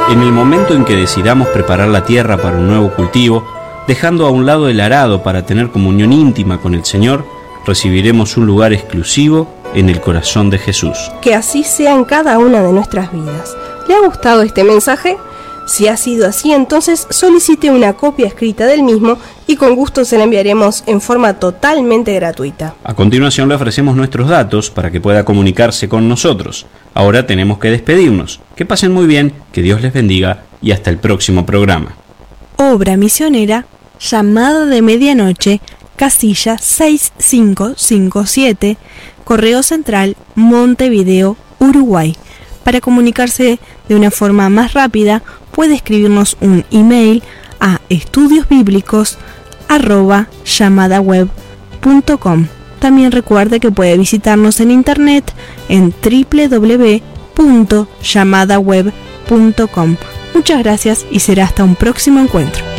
En el momento en que decidamos preparar la tierra para un nuevo cultivo, dejando a un lado el arado para tener comunión íntima con el Señor, recibiremos un lugar exclusivo en el corazón de Jesús. Que así sea en cada una de nuestras vidas. ¿Le ha gustado este mensaje? Si ha sido así, entonces solicite una copia escrita del mismo y con gusto se la enviaremos en forma totalmente gratuita. A continuación le ofrecemos nuestros datos para que pueda comunicarse con nosotros. Ahora tenemos que despedirnos. Que pasen muy bien, que Dios les bendiga y hasta el próximo programa. Obra misionera, Llamada de Medianoche, casilla 6557, Correo Central, Montevideo, Uruguay. Para comunicarse de una forma más rápida, puede escribirnos un email a estudiosbiblicos@llamadaweb.com. También recuerde que puede visitarnos en internet en www.llamadaweb.com. Muchas gracias y será hasta un próximo encuentro.